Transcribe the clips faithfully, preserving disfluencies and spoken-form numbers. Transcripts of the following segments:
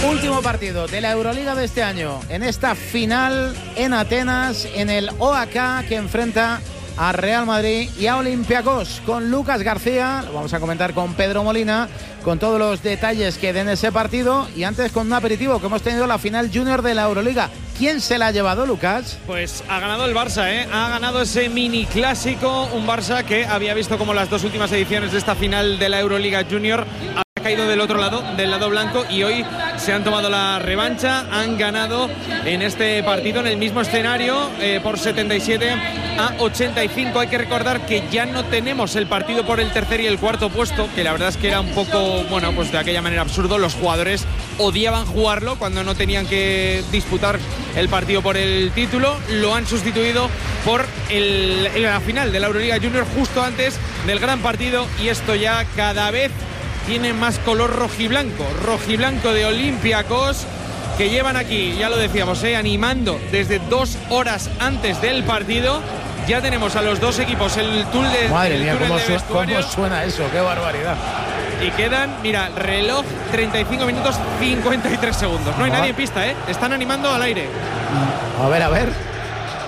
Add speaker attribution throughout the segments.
Speaker 1: Último partido de la Euroliga de este año, en esta final en Atenas, en el O A K, que enfrenta a Real Madrid y a Olympiacos, con Lucas García. Lo vamos a comentar con Pedro Molina, con todos los detalles que den ese partido, y antes con un aperitivo que hemos tenido la final junior de la Euroliga. ¿Quién se la ha llevado, Lucas?
Speaker 2: Pues ha ganado el Barça, ¿eh? Ha ganado ese mini clásico, un Barça que había visto como las dos últimas ediciones de esta final de la Euroliga Junior ha caído del otro lado, del lado blanco, y hoy se han tomado la revancha, han ganado en este partido, en el mismo escenario, eh, por setenta y siete a ochenta y cinco. Hay que recordar que ya no tenemos el partido por el tercer y el cuarto puesto, que la verdad es que era un poco, bueno, pues de aquella manera absurdo. Los jugadores odiaban jugarlo cuando no tenían que disputar el partido por el título. Lo han sustituido por el, el, la final de la Euroliga Junior justo antes del gran partido, y esto ya cada vez tiene más color rojiblanco, rojiblanco de Olympiacos, que llevan aquí, ya lo decíamos, eh, animando desde dos horas antes del partido. Ya tenemos a los dos equipos el tour de
Speaker 1: Madre
Speaker 2: el
Speaker 1: mía,
Speaker 2: túnel
Speaker 1: cómo,
Speaker 2: de
Speaker 1: su,
Speaker 2: vestuario.
Speaker 1: cómo suena eso, qué barbaridad.
Speaker 2: Y quedan, mira, reloj treinta y cinco minutos cincuenta y tres segundos. No hay ah. nadie en pista, ¿eh? Están animando al aire.
Speaker 1: A ver, a ver.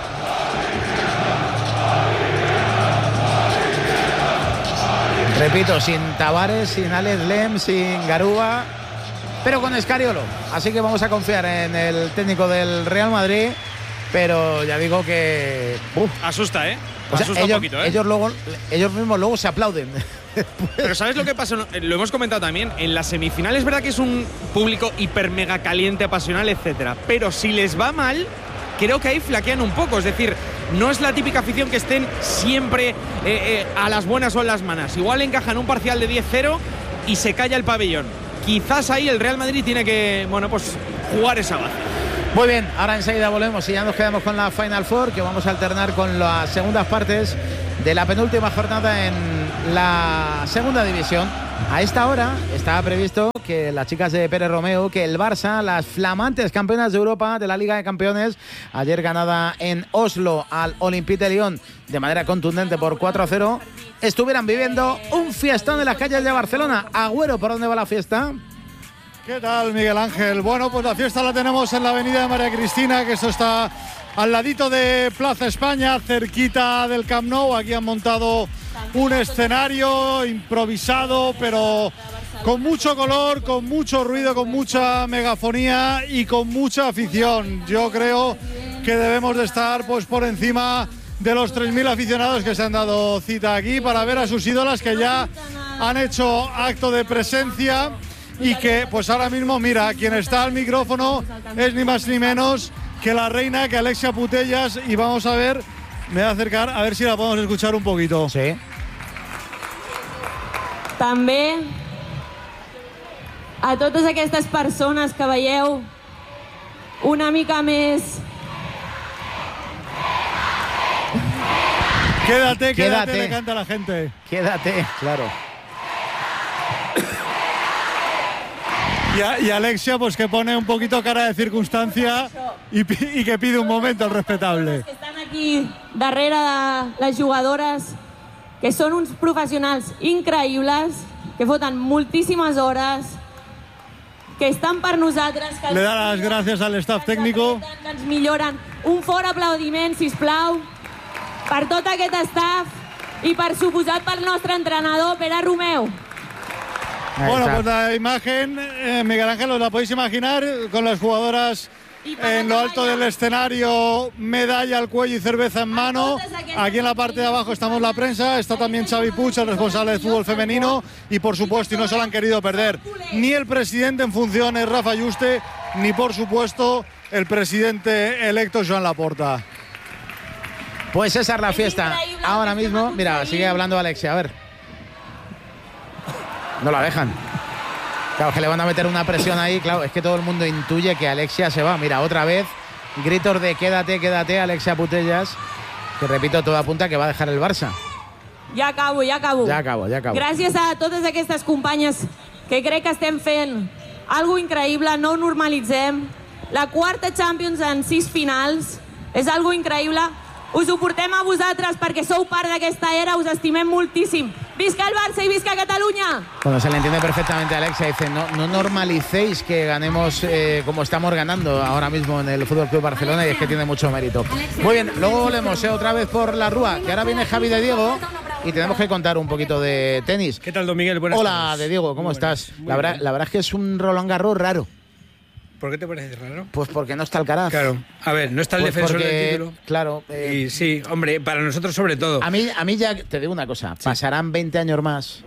Speaker 1: Repito, sin Tavares, sin Alex Lem, sin Garúa, pero con Escariolo. Así que vamos a confiar en el técnico del Real Madrid, pero ya digo que...
Speaker 2: Uf. Asusta, ¿eh?
Speaker 1: O sea,
Speaker 2: Asusta
Speaker 1: ellos,
Speaker 2: un poquito, ¿eh?
Speaker 1: Ellos, luego, ellos mismos luego se aplauden.
Speaker 2: Pero ¿sabes lo que pasa? Lo hemos comentado también. En las semifinales es verdad que es un público hiper mega caliente, apasional, etcétera. Pero si les va mal, creo que ahí flaquean un poco. Es decir, no es la típica afición que estén siempre eh, eh, a las buenas o en las malas. Igual encajan un parcial de diez cero y se calla el pabellón. Quizás ahí el Real Madrid tiene que, bueno, pues jugar esa baza.
Speaker 1: Muy bien, ahora enseguida volvemos y ya nos quedamos con la Final Four, que vamos a alternar con las segundas partes de la penúltima jornada en la segunda división. A esta hora estaba previsto que las chicas de Pérez Romeo, que el Barça, las flamantes campeonas de Europa de la Liga de Campeones, ayer ganada en Oslo al Olympique de Lyon de manera contundente por cuatro a cero, estuvieran viviendo un fiestón en las calles de Barcelona. Agüero, ¿por dónde va la fiesta?
Speaker 3: ¿Qué tal, Miguel Ángel? Bueno, pues la fiesta la tenemos en la avenida de María Cristina, que esto está al ladito de Plaza España, cerquita del Camp Nou. Aquí han montado un escenario improvisado, pero con mucho color, con mucho ruido, con mucha megafonía y con mucha afición. Yo creo que debemos de estar pues por encima de los tres mil aficionados que se han dado cita aquí para ver a sus ídolas, que ya han hecho acto de presencia. Y que pues ahora mismo, mira, quien está al micrófono es ni más ni menos que la reina, que Alexia Putellas, y vamos a ver, me voy a acercar a ver si la podemos escuchar un poquito.
Speaker 1: Sí.
Speaker 4: També a totes aquestes persones que veieu una mica més...
Speaker 3: Quédate, quédate,
Speaker 1: quédate,
Speaker 3: le canta la gente.
Speaker 1: Quédate, claro.
Speaker 3: Y, y Alexia, pues que pone un poquito cara de circunstancia y, y que pide un momento al respetable.
Speaker 4: Que estan aquí darrere de les jugadores, que són uns professionals increïbles, que foten moltíssimes hores, que estan per nosaltres. Que
Speaker 3: Le da las gracias al staff técnico.
Speaker 4: Que ens milloren. Un fort aplaudiment, sisplau, per tot aquest staff i per suposat pel nostre entrenador, Pere Romeu.
Speaker 3: Bueno, pues la imagen, eh, Miguel Ángel, os la podéis imaginar, con las jugadoras en lo alto del escenario, medalla al cuello y cerveza en mano. Aquí en la parte de abajo estamos la prensa, está también Xavi Puig, el responsable de fútbol femenino, y por supuesto, y no se lo han querido perder, ni el presidente en funciones, Rafa Yuste, ni por supuesto el presidente electo, Joan Laporta.
Speaker 1: Pues esa es la fiesta. Ahora mismo, mira, sigue hablando Alexia, a ver. No la dejan. Claro, que le van a meter una presión ahí. Claro, es que todo el mundo intuye que Alexia se va. Mira, otra vez, gritos de quédate, quédate, Alexia Putellas, que repito, todo apunta que va a dejar el Barça.
Speaker 4: Ja acabo, ja acabo.
Speaker 1: Ja acabo, ja acabo.
Speaker 4: Gràcies a totes aquestes companyes, que crec que estem fent algo increïble, no ho normalitzem. La quarta Champions en sis finals és algo increïble. Us ho portem a vosaltres perquè sou part d'aquesta era, us estimem moltíssim. Visca el Barça y visca Cataluña.
Speaker 1: Bueno, se le entiende perfectamente a Alexia. Dice, no, no normalicéis que ganemos eh, como estamos ganando ahora mismo en el Fútbol Club Barcelona, y es que tiene mucho mérito. Muy bien, luego volvemos eh, otra vez por la Rúa, que ahora viene Javi de Diego y tenemos que contar un poquito de tenis.
Speaker 5: ¿Qué tal, don Miguel? Buenas
Speaker 1: Hola,
Speaker 5: tardes.
Speaker 1: de Diego, ¿cómo
Speaker 5: Muy
Speaker 1: estás?
Speaker 5: buenas, muy
Speaker 1: La verdad,
Speaker 5: bien.
Speaker 1: la verdad es que es un Roland Garros raro.
Speaker 5: ¿Por qué te parece raro?
Speaker 1: Pues porque no está Alcaraz.
Speaker 5: Claro, a ver, no está el
Speaker 1: Pues
Speaker 5: defensor
Speaker 1: porque,
Speaker 5: del título.
Speaker 1: Claro. eh,
Speaker 5: Y sí, hombre, para nosotros sobre todo.
Speaker 1: A mí, a mí ya te digo una cosa, pasarán veinte años más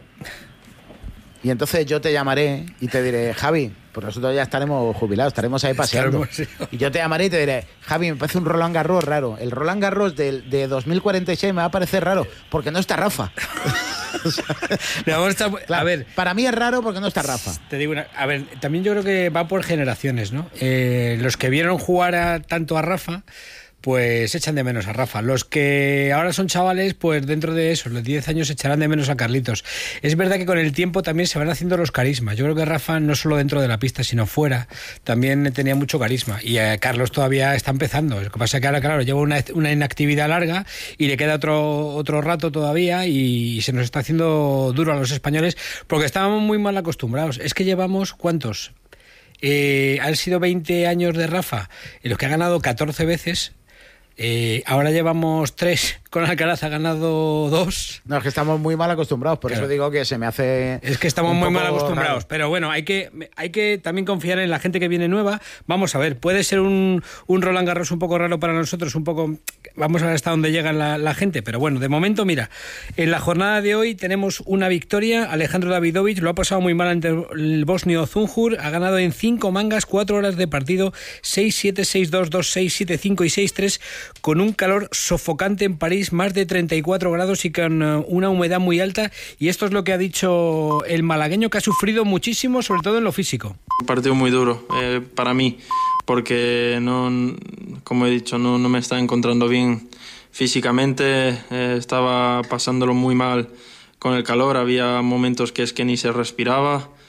Speaker 1: y entonces yo te llamaré y te diré, Javi, pues nosotros ya estaremos jubilados, estaremos ahí paseando.
Speaker 5: Estaremos, sí.
Speaker 1: Y yo te llamaré y te diré, Javi, me parece un Roland Garros raro. El Roland Garros de, de dos mil cuarenta y seis me va a parecer raro porque no está Rafa.
Speaker 5: Le vamos a estar-
Speaker 1: Claro,
Speaker 5: a ver,
Speaker 1: para mí es raro porque no está Rafa.
Speaker 5: te digo una, a ver, también yo creo que va por generaciones, ¿no? Eh, los que vieron jugar a, tanto a Rafa, pues echan de menos a Rafa. Los que ahora son chavales, pues dentro de eso, los diez años echarán de menos a Carlitos. Es verdad que con el tiempo también se van haciendo los carismas. Yo creo que Rafa, no solo dentro de la pista, sino fuera, también tenía mucho carisma. Y eh, Carlos todavía está empezando. Lo que pasa es que ahora, claro, lleva una, una inactividad larga y le queda otro, otro rato todavía, y se nos está haciendo duro a los españoles porque estábamos muy mal acostumbrados. Es que llevamos, ¿cuántos? Eh, han sido veinte años de Rafa, en los que ha ganado catorce veces. Eh, ahora llevamos tres, con Alcaraz ha ganado dos.
Speaker 1: No, es que estamos muy mal acostumbrados, por
Speaker 5: Claro.
Speaker 1: eso digo que se me hace.
Speaker 5: Es que estamos
Speaker 1: un
Speaker 5: muy
Speaker 1: poco
Speaker 5: mal acostumbrados,
Speaker 1: raro.
Speaker 5: pero bueno, hay que, hay que también confiar en la gente que viene nueva. Vamos a ver, puede ser un, un Roland Garros un poco raro para nosotros, un poco, vamos a ver hasta dónde llega la, la gente, pero bueno, de momento, mira, en la jornada de hoy tenemos una victoria. Alejandro Davidovich lo ha pasado muy mal ante el bosnio Zunjur, ha ganado en cinco mangas, cuatro horas de partido, seis siete, seis dos, dos seis, siete cinco y seis tres, con un calor sofocante en París, más de treinta y cuatro grados y con uh, una humedad muy alta, y esto es lo que ha dicho el malagueño, que ha sufrido muchísimo, sobre todo en lo físico.
Speaker 6: Un partido muy duro eh, para mí, porque no, como he dicho, no, no me está encontrando bien físicamente, eh, estaba pasándolo muy mal con el calor, había momentos que es que ni se respiraba.